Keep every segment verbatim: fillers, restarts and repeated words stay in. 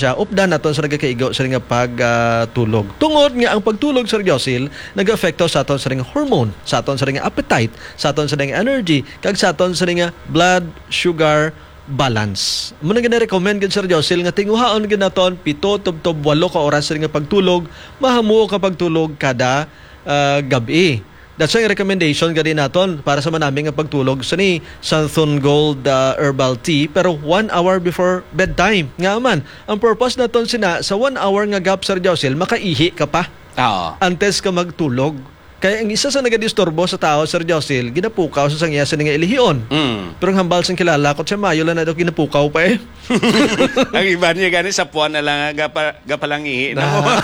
sustansya updan naton sa nagakaigo sa nga pagtulog. Uh, Tungod nga ang pagtulog, Sir Josil, nag-affecto sa aton sa nga hormone, sa aton sa nga appetite, sa aton sa nga energy, kag sa aton sa nga blood sugar balance. Muna gina-recommend gid Sir Josil nga tinguhaon gid naton pito tubtob walo ka oras sa nga pagtulog, mahamuo ka pagtulog kada uh, gabi. That's ang recommendation gani naton para sa manaming nga pagtulog sa ni Santhon Gold uh, Herbal Tea, pero one hour before bedtime. Nga man, ang purpose naton sina sa one hour nga gap, Sir Josil, makaihi ka pa. Oo. Antes ka magtulog. Kaya ang isa sa nagadisturbo sa tao, Sir Josil, ginapukaw sa sangya sa nga ilihion. Mm. Pero ang hambal sang kilala ko, siya mayo lang na daw ginapukaw pa eh. Ang iba niya gani sa puwan na lang, gapa, gapalang ihi. Na,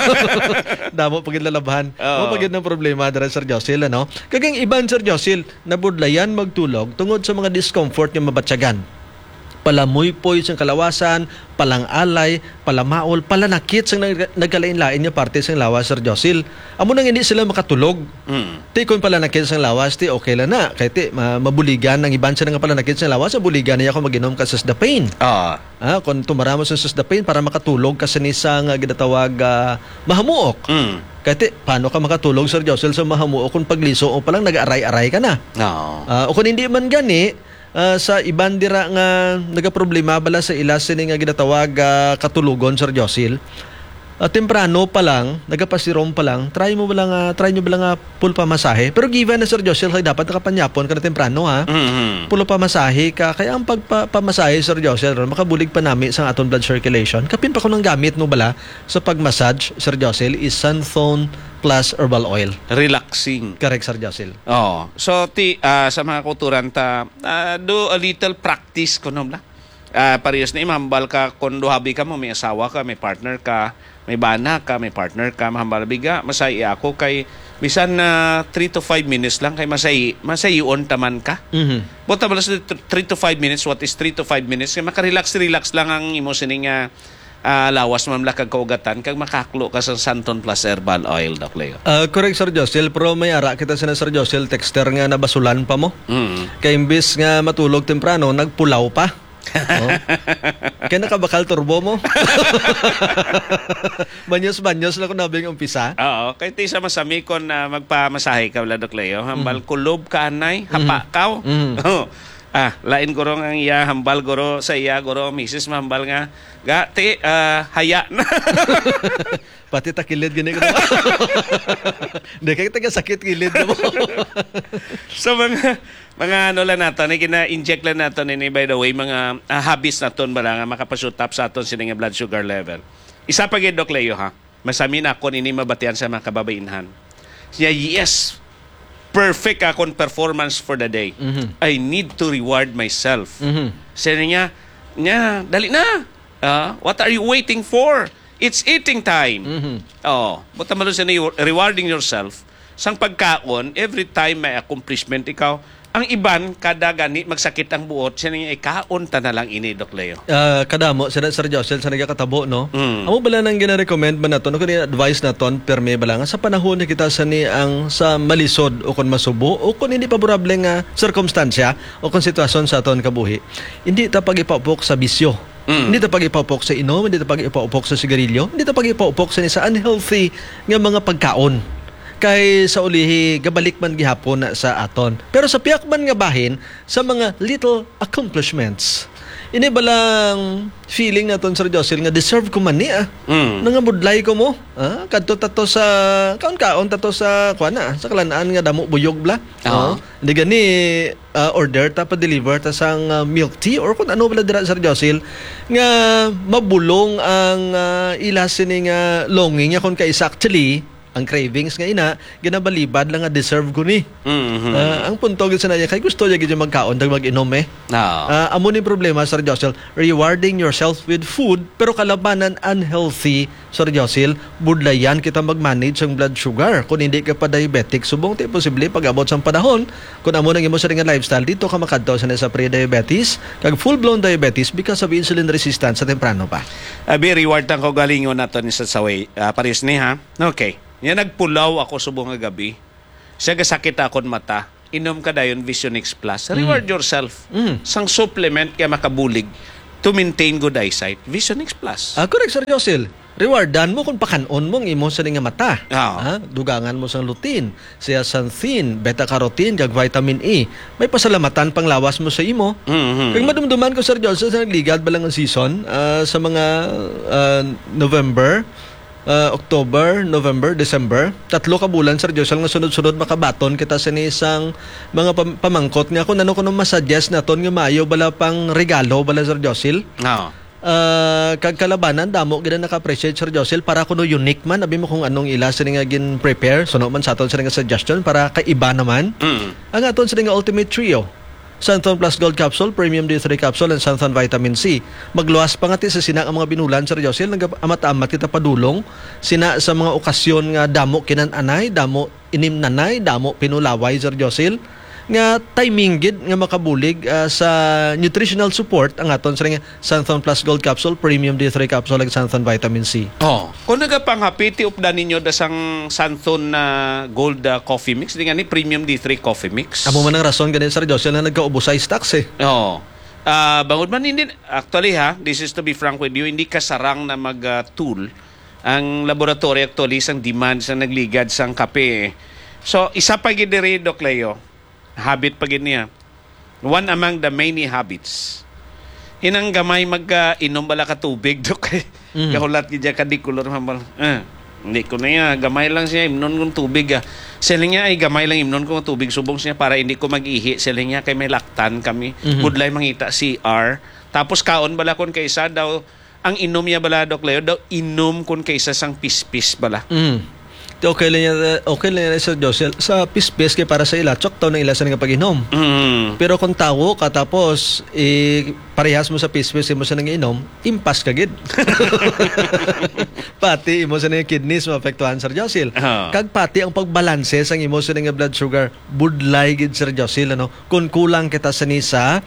damo pagid lalabahan. O pagid ng problema dara, Sir Josil, ano? Kagang iban, Sir Josil, nabudlayan magtulog tungod sa mga discomfort nga mabatyagan. Palamuypoy sa kalawasan, palangalay, palamaol, palanakit sa nagkalain-lain nga parte sa lawas, Sir Josil. Amo nang hindi sila makatulog. Mm. Ti kung palanakit sa lawas, ti okay lang na. Kaya ti, mabuligan ng iban sa nga palanakit sa lawas, mabuligan niya kung mag-inom ka sa susdapain. Ah. Ah, kung tumaramos sa susdapain para makatulog kasi ni sa nga ginatawag uh, mahamuok. Mm. Kaya ti, paano ka makatulog, Sir Josil, sa mahamuok kung pagliso o palang nag-aray-aray ka na? No. Uh, o kung hindi man gani, Uh, sa iban dira nga nagaproblema bala sa ilas sini nga ginatawag uh, katulugon, Sir Josil. Uh, temprano pa lang, nagapasirom pa lang, try mo bala nga, try nyo bala nga full pamasahe. Pero given na, Sir Josil, dapat nakapanyapon ka na temprano, ha? Mm-hmm. Full pamasahe ka. Kaya ang pagpamasahe, Sir Josil, makabulig pa namin sa aton blood circulation. Kapin pa ko ng gamit mo bala sa pagmassage, Sir Josil, is Santhon plus herbal oil. Relaxing. Correct, Sir Josil. Oh, so ti uh, sa mga kulturan ta uh, do a little practice kunom la. Uh, parehas na imambal ka kung duhabi ka mo, may asawa ka, may partner ka, may bana ka, may partner ka, mahambal biga, masay ako kay bisan na uh, three to five minutes lang kay masay masayon taman ka. Mhm. Buta bala sa three to five minutes, what is three to five minutes? Kay maka-relax relax lang ang imo sining nga Uh, lawas mamla kag kaugatan kag makaklo ka sa Santhon plus herbal oil, Doc Leo. Uh, correct, Sir Josil, pero may ara kita sa Sir Josil texter nga nabasulan pa mo. Mm. Kay imbis nga matulog temprano, nagpulaw pa. Oh. Kaya nakabakal turbo mo. Banyos-banyos lang kung nabing umpisa. Oo, kay ti sa masami kon uh, magpamasahe ka wala, Doc Leo. Hambal mm. kulob ka anay, hapa kaw. Mm. Oh. Ah, lain guro ang iya hambal guro sa iya guro misis mahambal nga ga ti uh, haya na. Pati ta kilid gini ko. Hindi kay taga sakit kilid mo. So mga mga ano lang nato ni gina-inject lang nato ni by the way mga uh, habits naton bala nga makapashoot up sa aton sining blood sugar level. Isa pa gid, Doc Leo, ha. Masami na ako ini mabatian sa mga kababainhan. Siya yes. Perfect akong performance for the day. Mm-hmm. I need to reward myself. Mm-hmm. Sabi niya, niya, dali na. Uh, what are you waiting for? It's eating time. Mm-hmm. Oh, buta malo siya rewarding yourself. Sang pagkaon, every time may accomplishment ikaw, ang iban, kada gani, magsakit ang buot, siya niya, ikaon ta na lang ini, Doc Leo. Uh, kadamo, Sir, Sir Josel, sa nagkakatabo, no? Mm. Amo bala nang gina-recommend ba na to? No, kung advice na to, perme bala nga, sa panahon na kita sa ni ang sa malisod o kung masubo o kung hindi paborable nga circumstansya o kung sitwasyon sa aton kabuhi, hindi ta pag-ipapok sa bisyo. Mm. Hindi ta pag-ipapok sa inom, hindi ta pag-ipapok sa sigarilyo, hindi ta pag-ipapok sa ni sa unhealthy nga mga pagkaon. Kay sa ulihi gabalik man gihapon na sa aton. Pero sa piyak man nga bahin sa mga little accomplishments. Ini balang feeling naton, Sir Josil, nga deserve ko man niya. Mm. Nangabudlay ko mo. Ah, kadto tato sa kaon-kaon tato sa kuana, sa kalanaan nga damo buyog bla. Uh-huh. Oh. Hindi gani uh, order ta pa deliver ta sang uh, milk tea or kun ano bala dira, Sir Josil, nga mabulong ang uh, ilas ni nga longing nga kun kay actually ang cravings nga ina, ginabalibad lang nga deserve ko ni. Mm-hmm. Uh, ang punto gid sa naya, kay gusto niya gid magkaon, dag mag-inom eh. No. Uh, amo ni problema, Sir Josil, rewarding yourself with food, pero kalabanan unhealthy, Sir Josil, budlayan kita mag-manage ang blood sugar. Kung hindi ka pa diabetic, subong ti posible pag-abot sang panahon, kung amo nang imo sa nga lifestyle, dito ka makadto sa sa pre-diabetes, kag full-blown diabetes because of insulin resistance sa temprano pa. Abi, reward ang ko galingon nato ni sa saway. Uh, paris ni, ha? Okay. Yan nagpulaw ako subong nga gabi. Siya gasakit akon mata. Inom ka dayon Visionix Plus. Reward mm. yourself. Mm. Sang supplement kaya makabulig to maintain good eyesight, Vision X Plus. Ah, correct, Sir Josel. Rewardan mo kung pakanon mong imo sa nga mata. Oh. Ha? Dugangan mo sang lutein, siya xanthin, beta-carotene, kag vitamin E. May pasalamatan pang lawas mo sa imo. Mm-hmm. Kung madumduman ko, Sir Josel, sa nagligad ba lang ang season uh, sa mga uh, November, uh, October, November, December, tatlo ka bulan, Sir Josel, nga sunod-sunod makabaton kita sa isang mga pam- pamangkot nga kung ano ko nung masuggest na ton nga maayo bala pang regalo bala, Sir Josel. Oh. Uh, kag kalabanan damo gid naka-appreciate, Sir Josel, para kuno unique man abi mo kung anong ila sa nga gin prepare suno man sa aton sa nga suggestion para kaiba naman. Mm. Ang aton sa nga ultimate trio, Santhon Plus Gold Capsule, Premium D three Capsule, and Santhon Vitamin C. Magluwas pa nga ti sa sina ang mga binulan, Sir Josel, nag-amat-amat kita padulong sina sa mga okasyon nga damo kinan-anay, damo inim nanay, damo pinulaway, Sir Josel, nga timing gid nga makabulig uh, sa nutritional support ang aton sa nga Santhon Plus Gold Capsule, Premium D three Capsule, ug Santhon Vitamin C. Oh, kung nagapanghapiti updan ninyo da sang Santhon na uh, Gold uh, Coffee Mix, di nga ni Premium D three Coffee Mix. Amo man ang rason ganun, Sir Josel, na nagkaubos sa stocks eh. Oh. Uh, bangod man hindi, actually ha, this is to be frank with you, hindi kasarang na mag-tool uh, ang laboratory actually sang demand sa nagligad sang kape. So, isa pa gid diri, Doc Leo, habit pa gid niya. One among the many habits. Inang gamay mag-inom uh, bala ka tubig, Dok. Mm. Kahulat gid ka di kulor mabal. Eh, hindi ko na ya, gamay lang siya imnon kong tubig. Ah. Selling niya ay gamay lang imnon kong tubig subong siya para hindi ko mag-ihi. Selling niya kay may laktan kami. Mm-hmm. Budlay mangita C R. Tapos kaon bala kon kaysa daw ang inom niya bala, Dok Leo, daw inom kon kaysa sang pispis bala. Mm. Okay lang yan, okay lang yan, Sir Josel, sa pispes kay para sa ila chok taw ng ila sa nga pag-inom. Mm. Pero kung tawo ka tapos eh, parehas mo sa pispes mo sa nang inom, impas ka gid. Pati imo sa nga kidneys maapektuhan, Sir Josel. Oh. Kag pati ang pagbalanse sang imo sa nga blood sugar budlay gid, Sir Josel, ano, kung kulang kita sa ni sa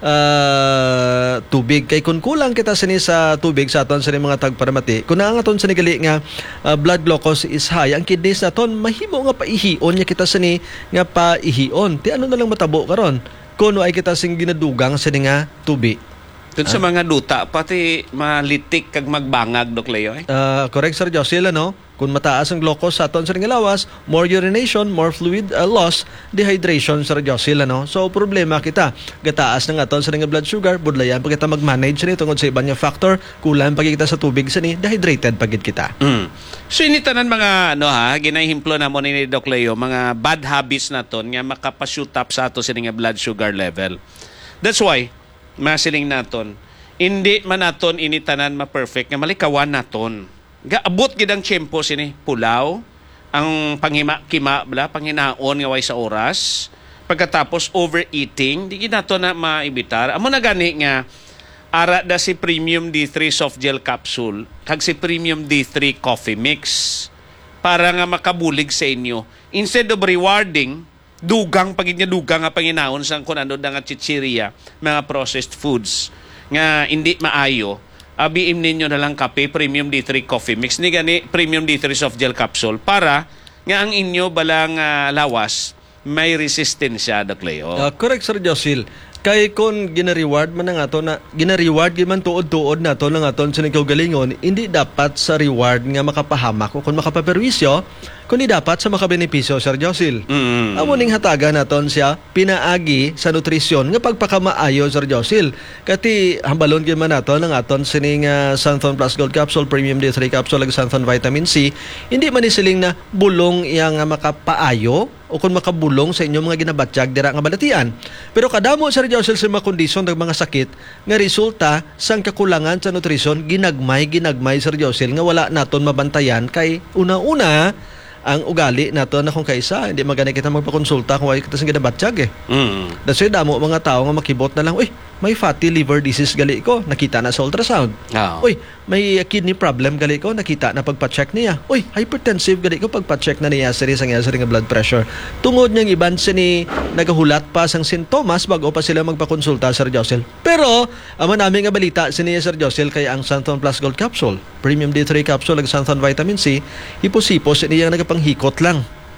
uh, tubig, kay kung kulang kita sa ni sa tubig sa aton sa ni mga tagparamati, kung ang aton sa nigali nga uh, blood glucose is high, ang kidneys naton mahimo nga paihion niya kita sa ni nga paihion. Ti ano na lang matabo karon kuno ay kita sing ginadugang sa ni nga tubi. Dun sa mga duta, pati malitik kag magbangag, Dok Leo. Eh? Uh, correct, Sir Josel, ano? Kung mataas ang glucose sa aton sa nga lawas, more urination, more fluid uh, loss, dehydration, Sir Josel, ano? So, problema kita. Gataas ng aton sa nga blood sugar, budlayan pag kita mag-manage ni tungod sa ibang factor, kulang pag kita sa tubig sa ni, dehydrated pagit kita. Mm. So, initanan mga, ano ha, ginahimplo na mo ni Doc Leo, mga bad habits na ton nga makapashoot up sa ato sa nga blood sugar level. That's why, masiling naton, hindi man naton initanan ma-perfect nga malikawan naton. Gaabot gid ang tiyempo sini pulaw, ang panghima-kima bala, panghinaon nga way sa oras. Pagkatapos overeating, di gid nato na maibitar. Amo na gani nga ara da si Premium D three Soft Gel Capsule kag si Premium D three Coffee Mix para nga makabulig sa inyo. Instead of rewarding, dugang pagid nga dugang nga panginaon sang kun ano nga chichirya, mga processed foods nga hindi maayo. Abiim ninyo na lang kape, Premium D three Coffee Mix, ni gani Premium D three Soft Gel Capsule para nga ang inyo balang uh, lawas may resistensya, Doc Leo. Uh, correct, Sir Josel. Kay kung gina-reward man nga ato na gina-reward gyud man tuod-tuod nato lang aton sa nagkaugalingon, hindi dapat sa reward nga makapahamak o kung makapaperwisyo, kundi dapat sa makabenepisyo, Sir Josel. Mm-hmm. Amo ning hatagan naton siya pinaagi sa nutrisyon nga pagpakamaayo, Sir Josel. Kati hambalon gyud man nato ng aton sining uh, Santhon Plus Gold Capsule, Premium D three Capsule, ug Santhon Vitamin C, hindi man siling na bulong iya nga makapaayo o kung makabulong sa inyong mga ginabatyag dira nga balatian. Pero kadamo, Sir Josel, sa mga kondisyon ng mga sakit nga resulta sang kakulangan sa nutrisyon, ginagmay ginagmay, Sir Josel, nga wala naton mabantayan kay una-una ang ugali nato na kung kaisa hindi magani kita magpakonsulta kung ay kita sa ginabatyag eh. Mm. That's why damo mga tao nga makibot na lang, uy, may fatty liver disease gali ko, nakita na sa ultrasound. Oh. Uy, may kidney problem gali ko, nakita na pagpa-check niya. Uy, hypertensive gali ko, pagpa-check na niya sa ring sa ring blood pressure. Tungod niyang iban sini nagahulat pa sang sintomas bago pa sila magpakonsulta, Sir Josel. Pero amo namin nga balita sini Sir Josel kay ang Santhon Plus Gold Capsule, Premium D three Capsule ug Santhon Vitamin C, hipo-hipos niya nga nagapanghikot lang.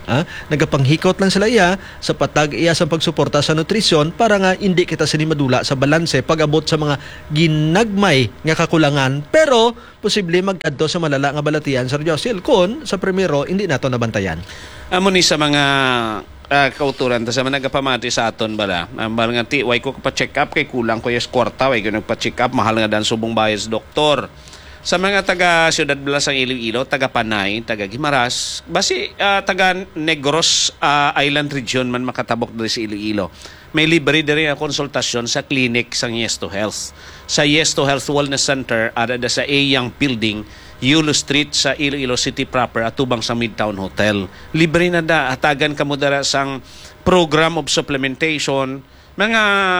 Ha? Nagapanghikot lang sila iya sa patag iya sa pagsuporta sa nutrisyon para nga hindi kita sini madula sa balanse pag-abot sa mga ginagmay nga kakulangan pero posible mag-adto sa malala nga balatian Sir Josil kung sa primero hindi nato nabantayan. Amo ni sa mga uh, kauturan ta sa mga nagapamati sa aton bala. Ang uh, nga ti way ko pa-check up kay kulang ko yes kwarta way ko nagpa-check up mahal nga dan subong bayad doktor. Sa mga taga Ciudad Blasang Iloilo, taga Panay, taga Guimaras, basi uh, taga Negros uh, Island Region man makatabok diri sa Iloilo. May libre diri nga konsultasyon sa clinic sa Yes to Health. Sa Yes to Health Wellness Center ada sa A Young Building, Yulo Street sa Iloilo City proper atubang sa Midtown Hotel. Libre na da atagan kamo dara sang program of supplementation, mga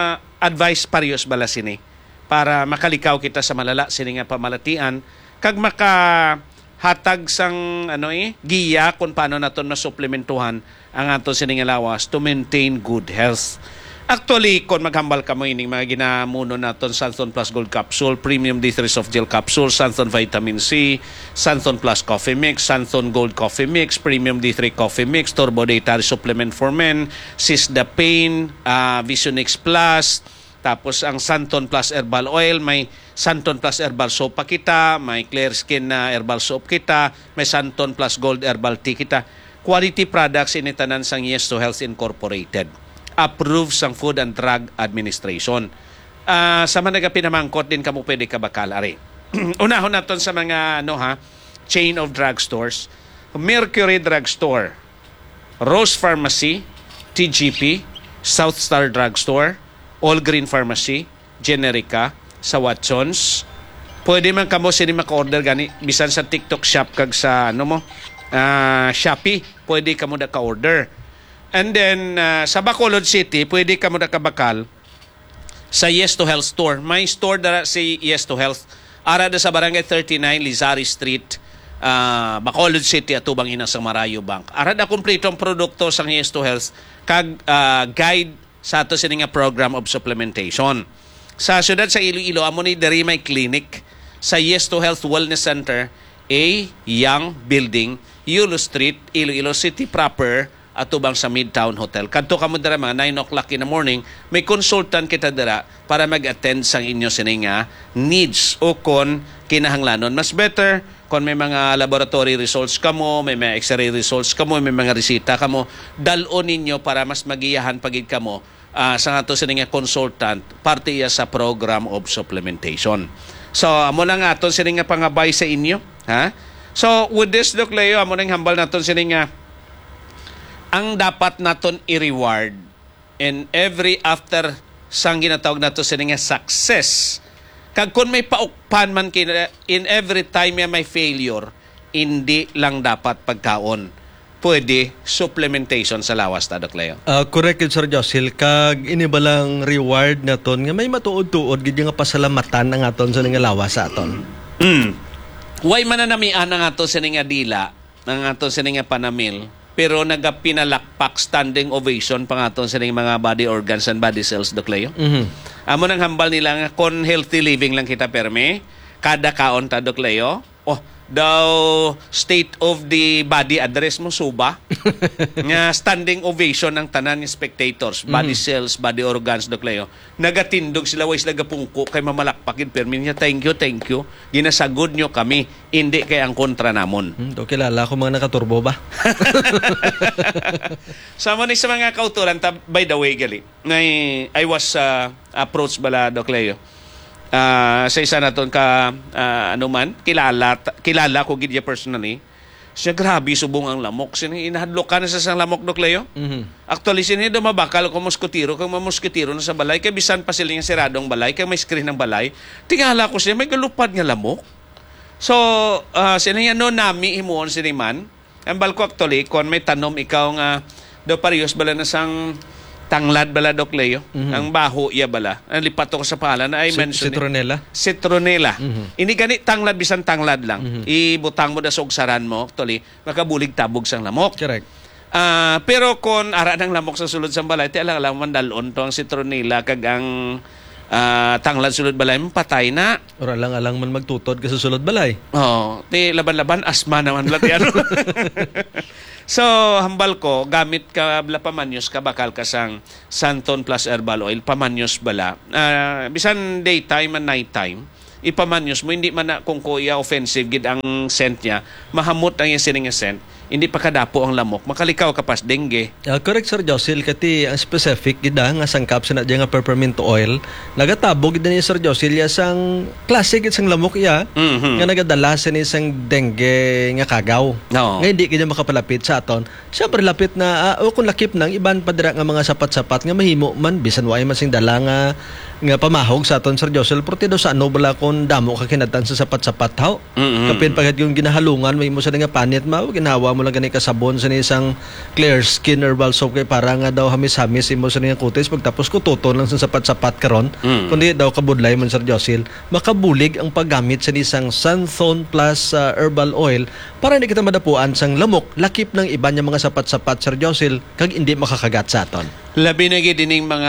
advice parehas bala sini para makalikaw kita sa malala sini nga pamalatian kag maka hatag sang ano eh giya kung paano naton masuplementuhan ang aton sini nga lawas to maintain good health. Actually, kung maghambal ka mo ining mga ginamuno naton Santon Plus Gold Capsule, Premium D three Soft Gel Capsule, Santon Vitamin C, Santon Plus Coffee Mix, Santon Gold Coffee Mix, Premium D three Coffee Mix, Turbo Dietary Supplement for Men, Sisdapane, uh, Visionix Plus, tapos ang Santon Plus Herbal Oil, may Santon Plus Herbal Soap pa kita, may Clear Skin na Herbal Soap kita, may Santon Plus Gold Herbal Tea kita. Quality products initanan sang Yes to Health Incorporated. Approved sang Food and Drug Administration. Uh, sa mga pinamangkot din kamo pwede ka bakal ari. Unahon naton sa mga ano ha, chain of drugstores. Mercury Drugstore, Rose Pharmacy, T G P, South Star Drugstore, All Green Pharmacy, Generica, sa Watsons. Pwede man kamo sini maka-order gani bisan sa TikTok shop kag sa ano mo, uh, Shopee, pwede kamo da ka-order. And then uh, sa Bacolod City, pwede kamo da kabakal sa Yes to Health store. May store dara si Yes to Health. Ara da sa Barangay thirty-nine Lizari Street, uh, Bacolod City atubang ina sa Marayo Bank. Ara da kumpletong produkto sa Yes to Health kag uh, guide sa ato sini nga program of supplementation. Sa siyudad sa Iloilo, amo ni diri may clinic sa Yes to Health Wellness Center, A Young Building, Yulo Street, Iloilo City proper, atubang sa Midtown Hotel. Kadto kamo dira mga nine o'clock in the morning, may consultant kita dira para mag-attend sa inyo sini nga needs o kon kinahanglanon. Mas better kung may mga laboratory results kamo, may mga x-ray results kamo, may mga resita kamo, dalon ninyo para mas magiyahan pagid kamo uh, sa ato sini nga consultant parte iya sa program of supplementation. So amo na nga aton sini nga pangabay sa inyo, ha? So with this Doc Leo, amo nang hambal naton sini nga ang dapat naton i-reward in every after sang ginatawag nato sini nga success. Kag kung may paukpan man kina, in every time may failure, hindi lang dapat pagkaon. Pwede supplementation sa lawas ta Doc Leo. Uh, correct Sir Josil, kag inibalang reward naton nga may matuod-tuod gid nga pasalamatan ang aton sa nga lawas sa aton. Mm. Way mananamian ang aton sa nga dila, ang aton sa nga panamil, pero nagapinalakpak standing ovation pang aton sa mga body organs and body cells Doc Leo. Mhm. Amo nang hambal nila nga kon healthy living lang kita perme, kada kaon ta Doc Leo. Oh, daw state of the body address mo suba. Nga standing ovation ng tanan ng spectators, body mm-hmm. cells, body organs Doc Leo. Nagatindog sila ways nagapungko kay mamalakpakin perme niya thank you, thank you. Ginasagod nyo kami, hindi kay ang kontra namon. Hmm, do kilala ko mga nakaturbo ba? Sama ni sa mga kauturan ta by the way gali. Ngay I was uh, approached bala Doc Leo. Uh, sa isa naton ka uh, ano man kilala kilala ko gid personally siya grabe subong ang lamok sini inahadlok ka na sa sang lamok Doc Leo. Mm-hmm. Actually sini do mabakal ko moskotiro kung mamoskotiro na sa balay kay bisan pa sila nga siradong balay kay may screen ng balay tingala ko siya may galupad nga lamok. So uh, sini ano nami himuon sini man ambal ko actually kon may tanom ikaw nga do parehas bala na sang tanglad bala Doc Leo, mm-hmm. ang baho iya bala. Ang lipat ko sa pangalan na I C- mentioned. Citronella. Citronella. Mm-hmm. Ini gani tanglad bisan tanglad lang. Mm-hmm. Ibutang mo da sa ugsaran mo, actually, makabulig tabog sang lamok. Correct. Uh, pero kung ara ng lamok sa sulod sang balay, ti alang alang mandalon to ang citronella kag ang uh, tanglad sulod balay mo patay na. Or alang-alang man magtutod ka sa sulod balay. Oh, ti laban-laban asma naman lat yan. So, hambal ko, gamit ka bala pamanyos ka bakal ka sang Santon plus herbal oil, pamanyos bala. Uh, bisan daytime and nighttime, ipamanyos mo, hindi man na kung kuya offensive gid ang scent niya, mahamot ang yung sining scent, hindi pa kadapo ang lamok, makalikaw ka pas dengue. Uh, correct, Sir Josil, kati ang specific gida nga sangkap sa na nga peppermint oil, nagatabog gida ni Sir Josil ya sang classic isang lamok iya, Mm-hmm. nga nagadala sa isang dengue nga kagaw. No. Nga hindi kanya makapalapit sa aton. Siyempre lapit na, uh, o kung lakip nang iban padira nga mga sapat-sapat nga mahimo man, bisan waay man sing dala nga nga pamahog sa aton, Sir Josil, porque do sa ano bala kung damo ka kinatan sa sapat-sapat haw. Mm-hmm. Kapin pagkat yung ginahalungan, may mo sa nga panit mao, ginawa mo lang gani kasabon sa isang clear skin herbal soap kay para nga daw hamis-hamis imo sa nga kutis pagtapos ko tuton lang sa sapat-sapat karon. Mm. Kundi daw kabudlay man, Sir Josil, makabulig ang paggamit sa isang Santhon plus uh, herbal oil para hindi kita madapuan sang lamok lakip ng iba niya mga sapat-sapat, Sir Josil, kag hindi makakagat sa aton. Labi na gid dining mga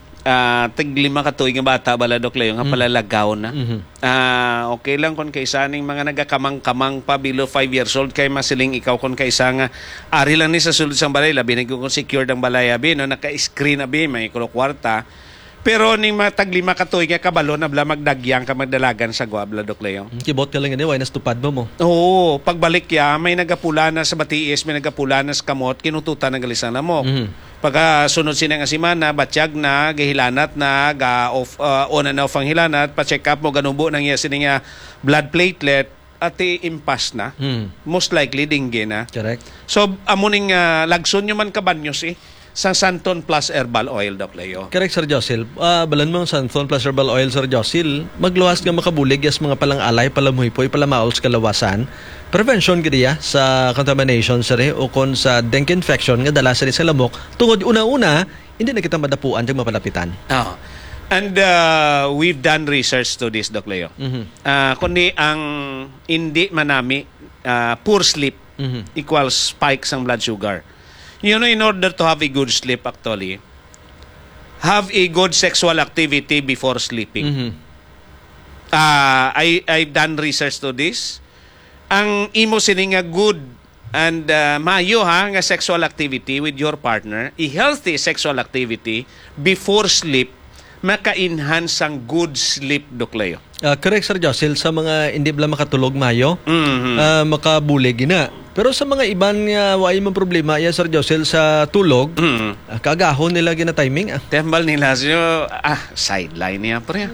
uh, tiglima ka tuig nga bata bala Dok Leo nga Mm. palalagaw na. Mhm. Ah, okay lang kon kaysa ning mga nagakamang-kamang pa below five years old kay masiling ikaw kon kaysa nga ari lang ni sa sulod sang balay labi na kung secure ang balay abi no naka-screen abi may kulo kwarta. Pero ning mga taglima ka tuig nga kabalo na bla magdagyang ka magdalagan sa guabla Dok Leo. Kibot ka lang gani, way nastupad mo mo. Oo, pagbalik ya may nagapula na sa batiis, may nagapula na sa kamot, kinututan ng galisang lamok. Mhm. Pagka sunod sila nga simana, batsyag na, gahilanat na, ga off, uh, on and off ang hilanat, pa-check up mo, ganubo nang iya sila nga blood platelet, at impas na. Hmm. Most likely, dengue na. Correct. So, amuning uh, lagson nyo man kabanyos eh, sa Santon plus herbal oil, Doc Leo. Correct, Sir Josil. Uh, balan mo ang Santhon plus herbal oil, Sir Josil. Magluwas nga makabulig yas mga palang alay, palamuhipoy, palamaols kalawasan. Prevention gadiya sa contamination sir o kon sa dengue infection nga dala sa sa lamok. Tungod una-una, hindi na kita madapuan yung mapalapitan. Oh. And uh, we've done research to this, Doc Leo. Mhm. Uh, kundi ang hindi manami, uh, poor sleep Mhm. equals spikes ang blood sugar. You know, in order to have a good sleep actually, have a good sexual activity before sleeping. Mhm. Uh, I, I've done research to this. Ang imo sini nga good and uh, mayo ha nga sexual activity with your partner, a healthy sexual activity before sleep, maka-enhance ang good sleep, Doc Leo. Uh, correct, Sir Josil, sa mga hindi bala makatulog mayo, Mhm. uh, makabulig na. Pero sa mga iban nga way man problema ya, Sir Josil, sa tulog, Mhm. uh, kagahon nila gina timing ah. Tembal nila siyo, ah, sideline niya pre.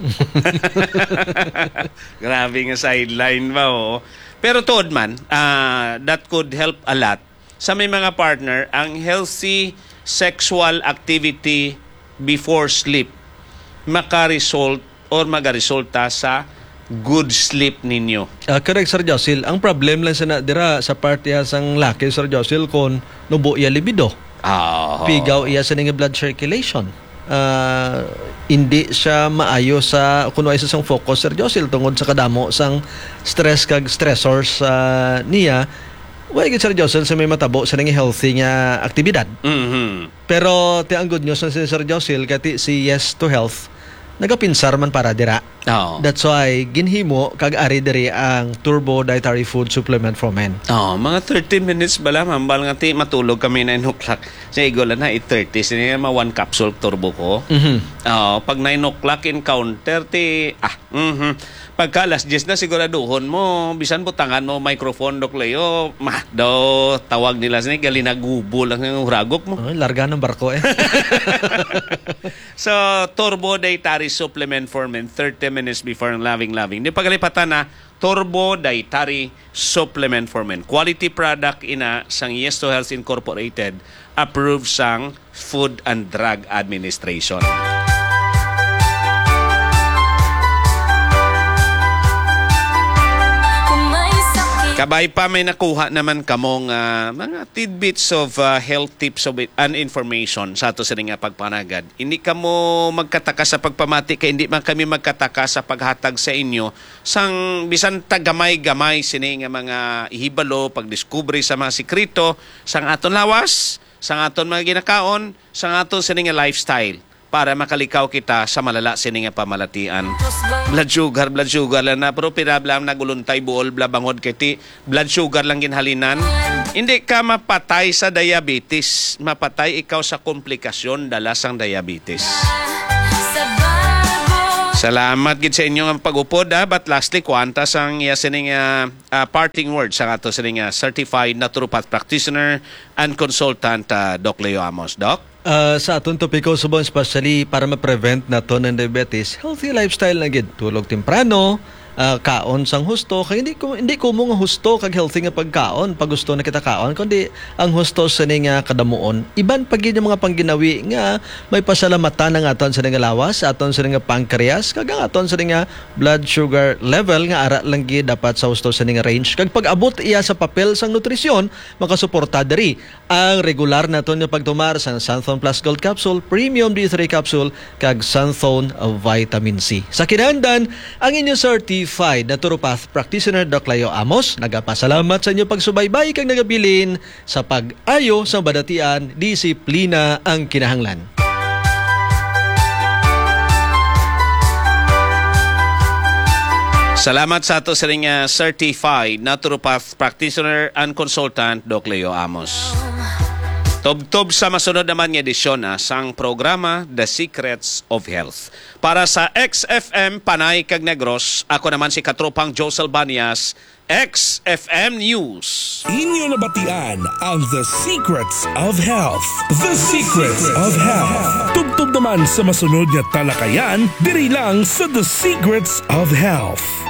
Grabe nga sideline ba, oh. Pero tood man, ah, that could help a lot. Sa may mga partner, ang healthy sexual activity before sleep maka-result or magaresulta sa good sleep ninyo. Uh, correct, Sir Josil. Ang problem lang sa na dira sa part ya sang laki, Sir Josil, kon nubo iya libido. Oh. Pigaw iya sa nga blood circulation. Uh, hindi siya maayo sa kuno ay sa sang focus, Sir Josil, tungod sa kadamo sang stress kag stressors uh, niya. Wala gid, Sir Josil, sa may matabo sa nga healthy nga aktibidad. Mhm. Pero ti ang good news na si Sir Josil kati si Yes to Health nagapinsar man para dira. Oh. That's why ginhimo kag ari diri ang Turbo Dietary Food Supplement for Men. Oh, mga thirty minutes bala mambal nga ti matulog kami nine o'clock. Sa igola na eight thirty sini ma one capsule turbo ko. Mhm. Oh, pag nine o'clock encounter ti ah, mhm. Pagka alas diyes na siguraduhon mo, bisan butangan mo microphone, Doc Leo, mah daw tawag nila sini gali nagubo lang ng huragok mo. Oh, larga ng barko eh. So, Turbo Dietary Supplement for Men, thirty minutes before ang loving-loving. Di pagalipatan na, Turbo Dietary Supplement for Men. Quality product ina sang Yes to Health Incorporated, approved sang Food and Drug Administration. Kabay pa may nakuha naman kamong uh, mga tidbits of uh, health tips of it, and information sa ato sa nga pagpanagad. Hindi ka mo magkataka sa pagpamati kay hindi man kami magkataka sa paghatag sa inyo sang bisan tagamay-gamay sini nga mga ihibalo, pagdiskubre sa mga sikrito sang aton lawas, sang aton mga ginakaon, sang aton sini nga lifestyle para makalikaw kita sa malala sini nga pamalatian. Blood sugar, blood sugar lang na, pero pirablam naguluntay buol, blabangod kiti, blood sugar lang ginhalinan. Hindi ka mapatay sa diabetes, mapatay ikaw sa komplikasyon dala sang diabetes. Salamat gid sa inyo ang pag-upod, ha? But lastly, kuantas ang iya sining uh, uh, parting words sa ato sining uh, certified naturopath practitioner and consultant uh, Doc Leo Amos. Doc? Uh, sa atong topiko subong, especially para ma-prevent nato ng diabetes, healthy lifestyle na gid, tulog temprano, uh, kaon sang husto, kay hindi ko hindi ko mo nga husto kag healthy nga pagkaon pag gusto na kita kaon, kundi ang husto sa nga kadamuon iban pag yung mga pangginawi nga may pasalamatan ng aton sa nga lawas, aton sa nga pancreas, kag ang aton sa nga blood sugar level nga ara lang gid dapat sa husto sa nga range, kag pag-abot iya sa papel sang nutrisyon makasuporta diri ang regular naton nga pagtumar sa Sunthone Plus Gold Capsule, Premium D three Capsule, kag Sunthone Vitamin C. Sa kinahanglan, ang inyong certified naturopath practitioner Doc Leo Amos nagapasalamat sa inyo pagsubaybay kag nagabilin sa pag-ayo sa badatian, disiplina ang kinahanglan. Salamat sa ato sa ring uh, certified naturopath practitioner and consultant Doc Leo Amos. Tob-tob sa masunod naman nga edisyon ah, sang programa The Secrets of Health. Para sa X F M Panay kag Negros, ako naman si katropang Josel Banias, X F M News. Inyo nabatian ang The Secrets of Health. The Secrets of Health. Tubtob naman sa masunod nga talakayan, diri lang sa The Secrets of Health.